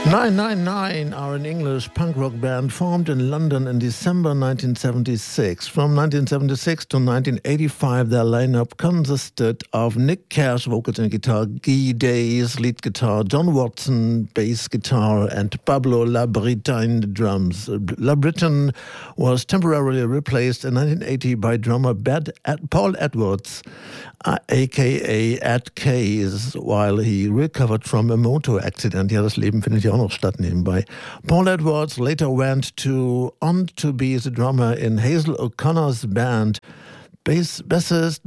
999 are an English punk rock band formed in London in December 1976. From 1976 to 1985, their lineup consisted of Nick Cash, vocals and guitar, Guy Days, lead guitar, John Watson, bass guitar, and Pablo Labritine, drums. Labritine was temporarily replaced in 1980 by drummer Paul Edwards, a.k.a. Ed Case, while he recovered from a motor accident. Ja, das Leben findet ja auch noch statt nebenbei. Paul Edwards later went on to be the drummer in Hazel O'Connor's band. Bassist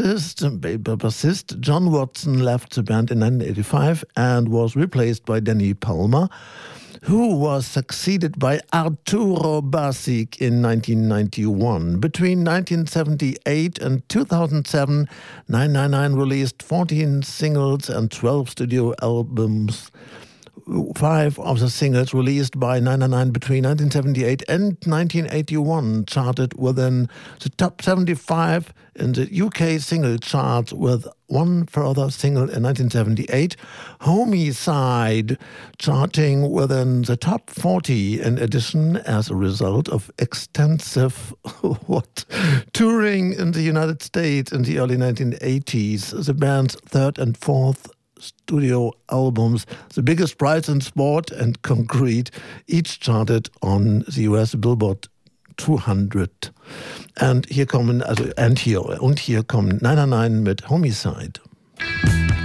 John Watson left the band in 1985 and was replaced by Danny Palmer, who was succeeded by Arturo Basic in 1991. Between 1978 and 2007, 999 released 14 singles and 12 studio albums. 5 of the singles released by 999 between 1978 and 1981 charted within the top 75 in the UK single charts, with one further single in 1978, Homicide, charting within the top 40 in addition as a result of extensive touring in the United States in the early 1980s. The band's third and fourth studio albums, The Biggest Prize in Sport and Concrete, each charted on the US Billboard 200. Und hier kommen 999 mit Homicide.